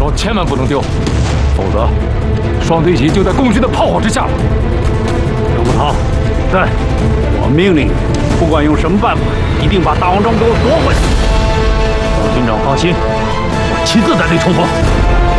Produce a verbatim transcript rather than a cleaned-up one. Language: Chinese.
炮千万不能丢，否则双堆集就在共军的炮火之下了。 杨步堂，在，我命令你，不管用什么办法，一定把大王庄给我夺回来。赵军长放心，我亲自带队冲锋。